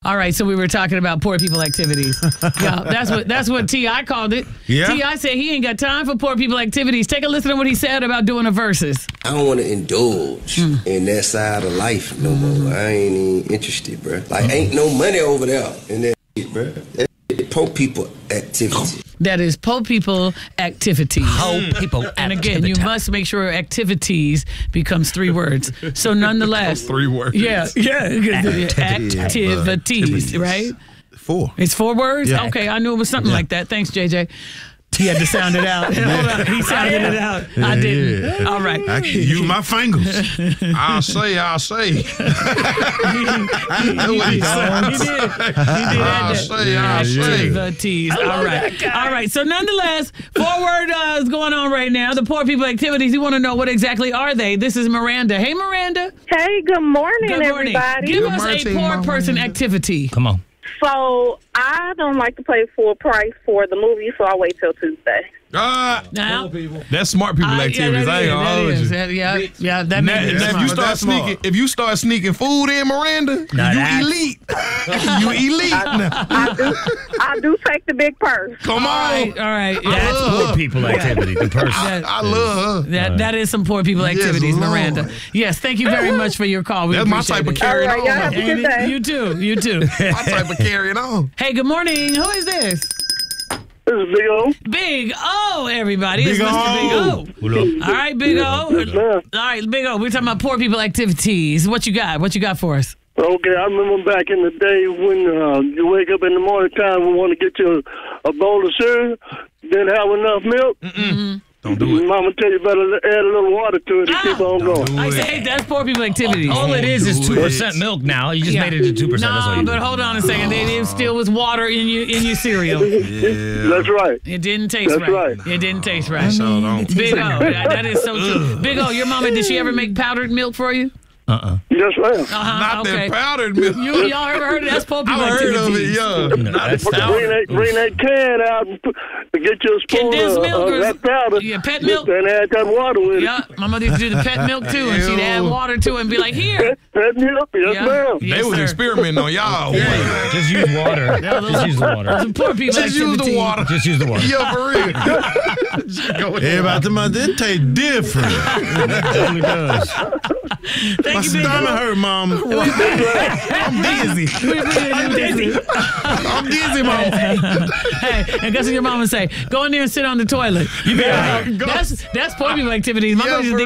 All right, so we were talking about poor people activities. Yeah, that's what T.I. called it. Yeah. T.I. said he ain't got time for poor people activities. Take a listen to what he said about doing a versus. I don't want to indulge in that side of life no more. I ain't even interested, bro. Like, ain't no money over there in that shit, bro. That poor people activity. That is poor people activities. Poor people And again, you must make sure activities becomes 3 words. So nonetheless. 3 words. Yeah. Activities, right? 4. It's 4 words? Yeah. Okay, I knew it was something like that. Thanks, JJ. He had to sound it out. Hold on. He sounded it out. I didn't. Yeah. All right. I can use my fingers. I'll say. That's what he said. He did. I'll say. Activities. All right. All right. So nonetheless, 4-word is going on right now. The poor people activities. You want to know what exactly are they? This is Miranda. Hey, Miranda. Hey, good morning, Good morning. everybody. Give Good us morning, a poor Mama. person activity. Come on. So, I don't like to pay full price for the movie, so I wait till Tuesday. Now, That's smart people activities. I ain't gonna hold you. that Now, makes it if smart. you start sneaking food in, Miranda, you elite. You elite now. I do take the big purse. Come on. All right. That's poor people activity. The person. I love her. That is some poor people activities, Lord. Miranda. Yes, thank you very much for your call. We That's my appreciate type of it. carrying All right, y'all have a on. good day. You too. You too. My type of carrying on. Hey, good morning. Who is this? This is Big O. Big O, everybody. It's Big Mr. O. Big O. All right, Big O. All right, Big O. We're talking about poor people activities. What you got? What you got for us? Okay, I remember back in the day when you wake up in the morning time and want to get you a bowl of cereal, didn't have enough milk. Don't do it. Mama tell you better add a little water to it and keep on going. I say that's poor people activities. All it is 2% milk now. You just made it to 2%. That's all No, you but did. hold on a second. It still was water in your cereal. That's right. It didn't taste That's right. It didn't taste right. So don't. Big O. That is so true. Big O, your mama, did she ever make powdered milk for you? Yes, ma'am. Not Okay. that powdered milk. Y'all ever heard of that's poor people I've heard of it, activities? yeah. That's Bring that can out and get you a spoon Condensed milk of or that powder. yeah, pet milk? And add that water with Yeah, my mother used to do the pet milk too, and she'd add water to it and be like, here. it. Pet milk? Yes, Yeah. ma'am. Yes, They was sir. experimenting on y'all. Just use water. Just use the water. Some poor people Just use the activities. water. Just use the water. Yeah, for real. Everybody, them it taste different. It does. My Thank you, Big stomach O. hurt, Mama. I'm dizzy. I'm dizzy, Mom. Hey, and guess what your mama say? Go in there and sit on the toilet. You be like, that's poor people activities. My mother used to